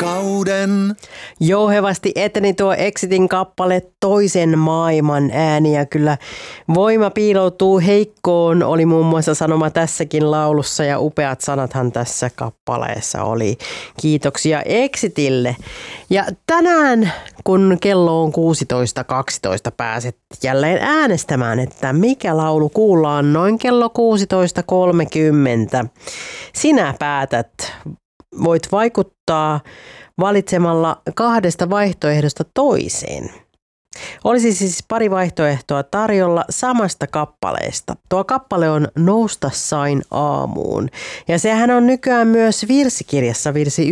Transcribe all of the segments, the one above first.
kauden. Jouhevasti eteni tuo Exitin kappale Toisen maailman ääni ja kyllä voima piiloutuu heikkoon, oli muun muassa sanoma tässäkin laulussa ja upeat sanathan tässä kappaleessa oli. Kiitoksia Exitille. Ja tänään kun kello on 16.12 pääset jälleen äänestämään, että mikä laulu kuullaan noin kello 16.30. Sinä päätät. Voit vaikuttaa valitsemalla kahdesta vaihtoehdosta toiseen. Olisi siis pari vaihtoehtoa tarjolla samasta kappaleesta. Tuo kappale on Nousta sain aamuun. Ja sehän on nykyään myös virsikirjassa virsi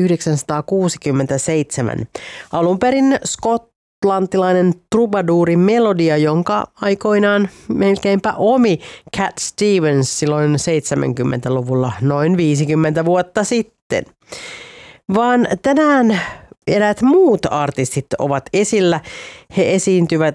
967. Alun perin skotlantilainen trubaduurin melodia, jonka aikoinaan melkeinpä omi Cat Stevens silloin 70-luvulla noin 50 vuotta sitten. Vaan tänään eräät muut artistit ovat esillä. He esiintyvät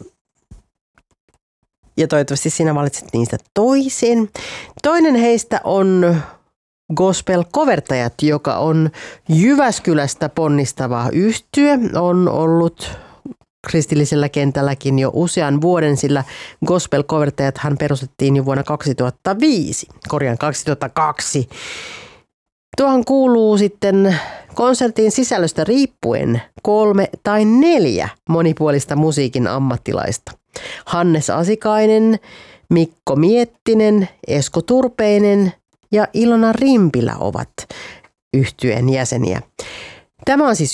ja toivottavasti sinä valitset niistä toisen. Toinen heistä on Gospel-Covertajat, joka on Jyväskylästä ponnistava yhtye. On ollut kristillisellä kentälläkin jo usean vuoden, sillä Gospel-Covertajathan perustettiin jo vuonna 2002. Tuohon kuuluu sitten konsertin sisällöstä riippuen 3 tai 4 monipuolista musiikin ammattilaista. Hannes Asikainen, Mikko Miettinen, Esko Turpeinen ja Ilona Rimpilä ovat yhtyeen jäseniä. Tämä on siis